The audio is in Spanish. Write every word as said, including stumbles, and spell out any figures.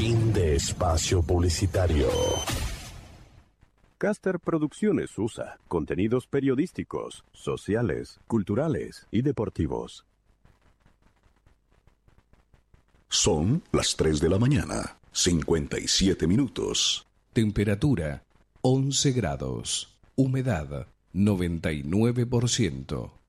Fin de espacio publicitario. Caster Producciones U S A. Contenidos periodísticos, sociales, culturales y deportivos. Son las tres de la mañana, cincuenta y siete minutos. Temperatura once grados. Humedad noventa y nueve por ciento.